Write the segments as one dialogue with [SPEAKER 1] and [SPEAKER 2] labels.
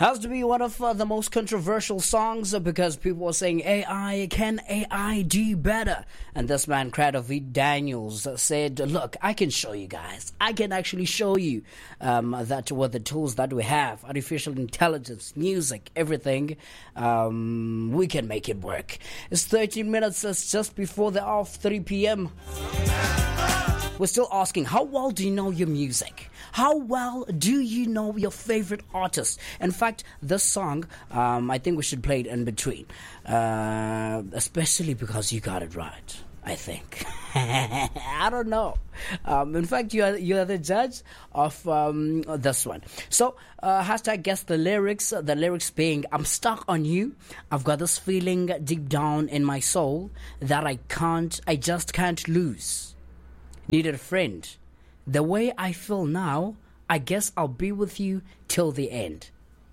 [SPEAKER 1] Has to be one of the most controversial songs because people were saying can AI do better? And this man, Cradovid Daniels, said, look, I can show you guys. I can actually show you that with the tools that we have, artificial intelligence, music, everything, we can make it work. It's 13 minutes, it's just before the hour of 3 p.m. We're still asking, how well do you know your music? How well do you know your favorite artist? In fact, this song, I think we should play it in between. Especially because you got it right, I think. I don't know. In fact, you are the judge of this one. So, hashtag guess the lyrics. The lyrics being, I'm stuck on you. I've got this feeling deep down in my soul that I just can't lose. Needed a friend. The way I feel now, I guess I'll be with you till the end.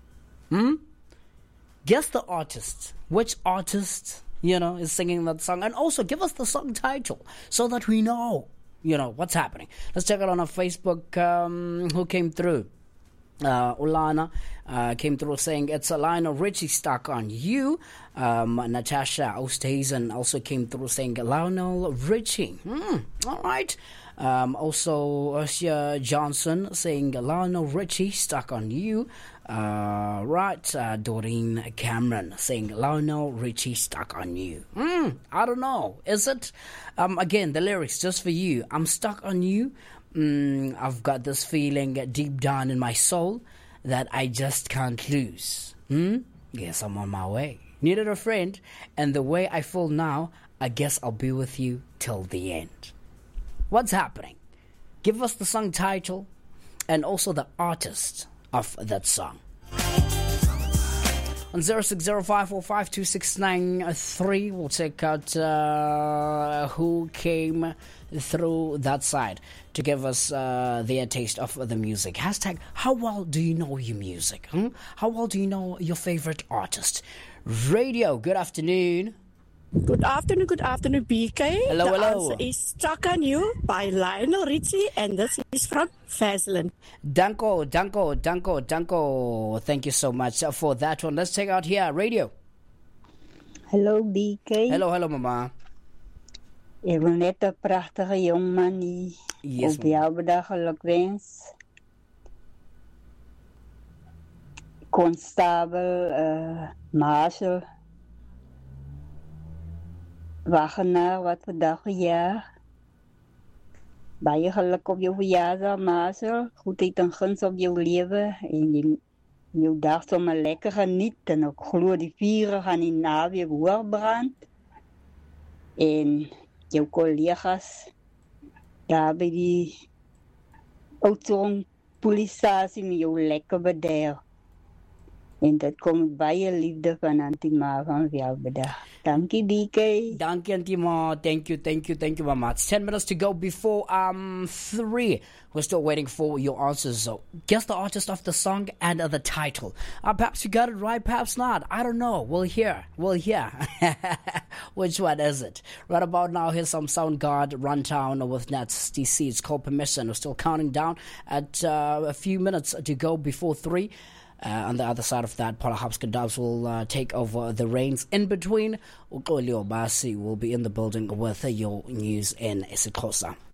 [SPEAKER 1] Guess the artist. Which artist, is singing that song? And also give us the song title so that we know, what's happening. Let's check it on our Facebook. Who came through? Ulana came through saying it's a Lionel Richie stuck on you. Natasha Oosthuizen also came through saying Lionel Richie. All right. Also Usha Johnson saying Lionel Richie stuck on you. Right. Doreen Cameron saying Lionel Richie stuck on you. I don't know. Is it? Again, the lyrics just for you. I'm stuck on you. I've got this feeling deep down in my soul that I just can't lose. Yes, I'm on my way. Needed a friend, and the way I feel now, I guess I'll be with you till the end. What's happening? Give us the song title and also the artist of that song. On 0605452693, we'll check out who came through that side to give us their taste of the music. Hashtag, how well do you know your music? How well do you know your favorite artist? Radio, good afternoon.
[SPEAKER 2] Good afternoon, BK.
[SPEAKER 1] Hello,
[SPEAKER 2] the
[SPEAKER 1] hello.
[SPEAKER 2] answer is Stuck on You by Lionel Richie, and this is from Vaseline.
[SPEAKER 1] Danko. Thank you so much for that one. Let's check out here, radio.
[SPEAKER 3] Hallo BK.
[SPEAKER 1] Hello, mama.
[SPEAKER 3] Ik wil net een prachtige jongman die
[SPEAKER 1] Yes,
[SPEAKER 3] op jouw bedag geluk wens. Constabel Marshall. Wagenaar, wat voor dag jaar. Baie geluk op jou verjaardag, Marshall. Goedheid en guns op jou leven. En jou dag sommer lekker geniet. En ook glo die vieren gaan die naweek hoog brand. En jou collega's daar bij die Oudtshoorn polisasie met jou lekker bedel. En dat komt bij je liefde van Antima van Velbedag. Dankie, BK.
[SPEAKER 1] Dankie, Antima. Thank you, mama. It's 10 minutes to go before 3. We're still waiting for your answers. So guess the artist of the song and the title. Perhaps you got it right, perhaps not. I don't know. We'll hear. Which one is it? Right about now, here's some Soundgarden rundown with Nasty C. It's called Permission. We're still counting down at a few minutes to go before 3. On the other side of that, Paula Hapska-Dubs will take over the reins. In between, Uxolile Basi will be in the building with your news in isiXhosa.